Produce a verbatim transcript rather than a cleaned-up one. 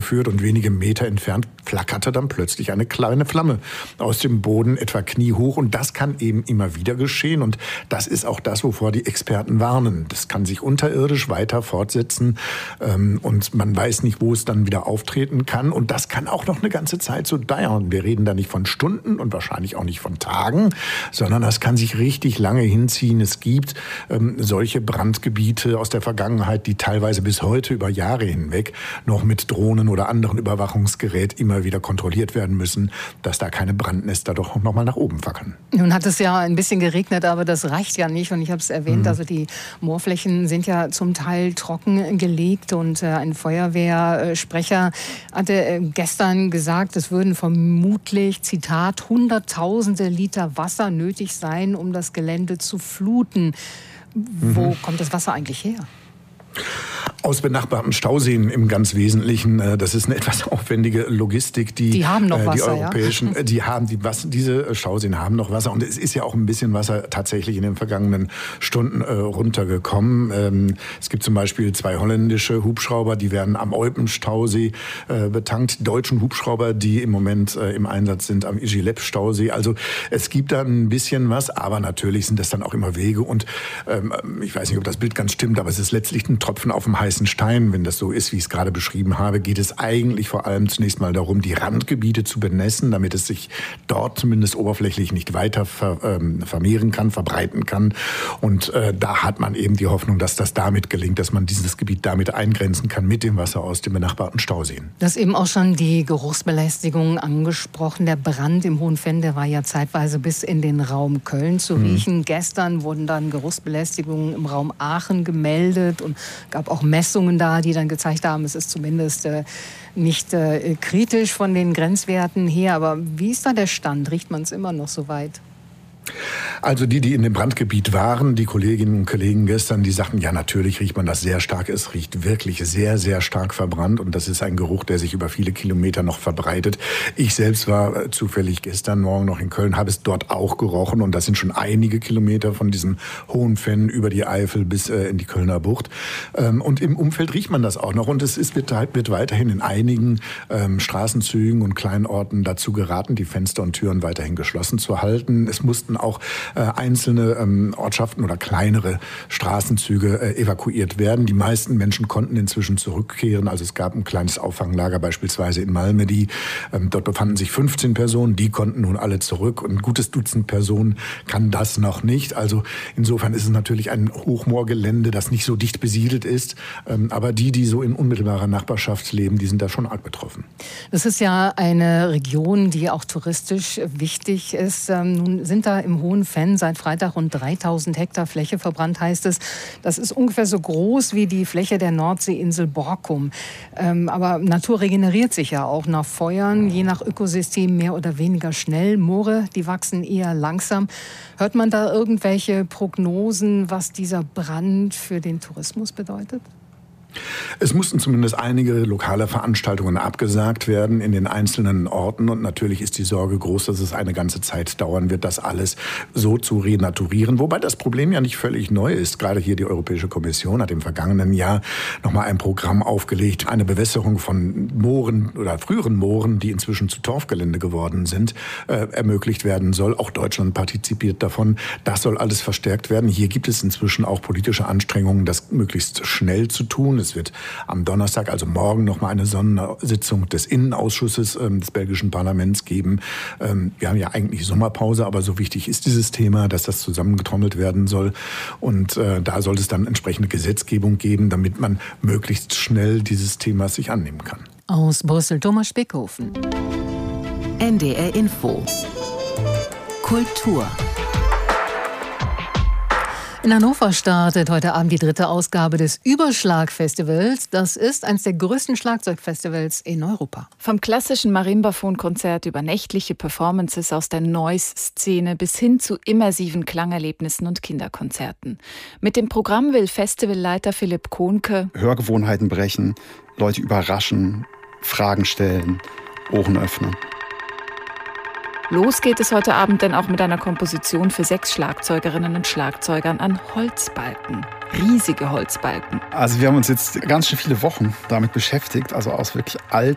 geführt und wenige Meter entfernt flackerte dann plötzlich eine kleine Flamme aus dem Boden, etwa kniehoch. Und das kann eben immer wieder geschehen. Und das ist auch das, wovor die Experten warnen. Das kann sich unterirdisch weiter fortsetzen. Und man weiß nicht, wo es dann wieder auftreten kann. Und das kann auch noch eine ganze Zeit so dauern. Wir reden da nicht von Stunden und wahrscheinlich auch nicht von Tagen, sondern das kann sich richtig lange hinziehen. Es gibt ähm, solche Brandgebiete aus der Vergangenheit, die teilweise bis heute über Jahre hinweg noch mit Drohnen oder anderen Überwachungsgerät immer wieder kontrolliert werden müssen, dass da keine Brandnester doch noch mal nach oben fackeln. Nun hat es ja ein bisschen geregnet, aber das reicht ja nicht. Und ich habe es erwähnt, mhm. also die Moorflächen sind ja zum Teil trocken gelegt. Und äh, ein Feuerwehrsprecher hatte gestern gesagt, es würden vermutlich, Zitat, hunderttausende Liter Wasser nötig sein, um das Gelände zu fluten. Wo mhm. kommt das Wasser eigentlich her? Aus benachbarten Stauseen im ganz Wesentlichen. Das ist eine etwas aufwendige Logistik. Die, die haben noch äh, die Wasser, europäischen, ja? Die haben die was, diese Stauseen haben noch Wasser und es ist ja auch ein bisschen Wasser tatsächlich in den vergangenen Stunden äh, runtergekommen. Ähm, es gibt zum Beispiel zwei holländische Hubschrauber, die werden am Eupen-Stausee äh, betankt. Deutschen Hubschrauber, die im Moment äh, im Einsatz sind am Igilep-Stausee. Also es gibt da ein bisschen was, aber natürlich sind das dann auch immer Wege und ähm, ich weiß nicht, ob das Bild ganz stimmt, aber es ist letztlich ein Tropfen auf dem heißen Stein. Wenn das so ist, wie ich es gerade beschrieben habe, geht es eigentlich vor allem zunächst mal darum, die Randgebiete zu benässen, damit es sich dort zumindest oberflächlich nicht weiter ver, ähm, vermehren kann, verbreiten kann. Und äh, da hat man eben die Hoffnung, dass das damit gelingt, dass man dieses Gebiet damit eingrenzen kann mit dem Wasser aus den benachbarten Stauseen. Du hast eben auch schon die Geruchsbelästigung angesprochen. Der Brand im Hohenfenn, der war ja zeitweise bis in den Raum Köln zu riechen. Mhm. Gestern wurden dann Geruchsbelästigungen im Raum Aachen gemeldet und gab auch Messungen da, die dann gezeigt haben, es ist zumindest äh, nicht äh, kritisch von den Grenzwerten her. Aber wie ist da der Stand? Riecht man es immer noch so weit? Also die, die in dem Brandgebiet waren, die Kolleginnen und Kollegen gestern, die sagten, ja natürlich riecht man das sehr stark. Es riecht wirklich sehr, sehr stark verbrannt und das ist ein Geruch, der sich über viele Kilometer noch verbreitet. Ich selbst war zufällig gestern Morgen noch in Köln, habe es dort auch gerochen und das sind schon einige Kilometer von diesem Hohenfenn über die Eifel bis äh, in die Kölner Bucht. Ähm, und im Umfeld riecht man das auch noch und es ist, wird, wird weiterhin in einigen ähm, Straßenzügen und kleinen Orten dazu geraten, die Fenster und Türen weiterhin geschlossen zu halten. Es mussten auch äh, einzelne ähm, Ortschaften oder kleinere Straßenzüge äh, evakuiert werden. Die meisten Menschen konnten inzwischen zurückkehren. Also es gab ein kleines Auffanglager beispielsweise in Malmedy. Ähm, dort befanden sich fünfzehn Personen. Die konnten nun alle zurück. Und ein gutes Dutzend Personen kann das noch nicht. Also insofern ist es natürlich ein Hochmoorgelände, das nicht so dicht besiedelt ist. Ähm, aber die, die so in unmittelbarer Nachbarschaft leben, die sind da schon arg betroffen. Das ist ja eine Region, die auch touristisch wichtig ist. Ähm, nun sind da im Hohenfenn seit Freitag rund dreitausend Hektar Fläche verbrannt, heißt es. Das ist ungefähr so groß wie die Fläche der Nordseeinsel Borkum. Ähm, aber Natur regeneriert sich ja auch nach Feuern, je nach Ökosystem mehr oder weniger schnell. Moore, die wachsen eher langsam. Hört man da irgendwelche Prognosen, was dieser Brand für den Tourismus bedeutet? Es mussten zumindest einige lokale Veranstaltungen abgesagt werden in den einzelnen Orten. Und natürlich ist die Sorge groß, dass es eine ganze Zeit dauern wird, das alles so zu renaturieren. Wobei das Problem ja nicht völlig neu ist. Gerade hier die Europäische Kommission hat im vergangenen Jahr nochmal ein Programm aufgelegt, eine Bewässerung von Mooren oder früheren Mooren, die inzwischen zu Torfgelände geworden sind, äh, ermöglicht werden soll. Auch Deutschland partizipiert davon. Das soll alles verstärkt werden. Hier gibt es inzwischen auch politische Anstrengungen, das möglichst schnell zu tun. Es wird am Donnerstag, also morgen, noch mal eine Sondersitzung des Innenausschusses ähm, des belgischen Parlaments geben. Ähm, wir haben ja eigentlich Sommerpause, aber so wichtig ist dieses Thema, dass das zusammengetrommelt werden soll. Und äh, da soll es dann entsprechende Gesetzgebung geben, damit man möglichst schnell dieses Themas sich annehmen kann. Aus Brüssel, Thomas Spickhofen. N D R Info. Kultur. In Hannover startet heute Abend die dritte Ausgabe des Überschlag-Festivals. Das ist eines der größten Schlagzeugfestivals in Europa. Vom klassischen Marimbaphon-Konzert über nächtliche Performances aus der Noise-Szene bis hin zu immersiven Klangerlebnissen und Kinderkonzerten. Mit dem Programm will Festivalleiter Philipp Kohnke Hörgewohnheiten brechen, Leute überraschen, Fragen stellen, Ohren öffnen. Los geht es heute Abend dann auch mit einer Komposition für sechs Schlagzeugerinnen und Schlagzeugern an Holzbalken. Riesige Holzbalken. Also wir haben uns jetzt ganz schön viele Wochen damit beschäftigt, also aus wirklich alt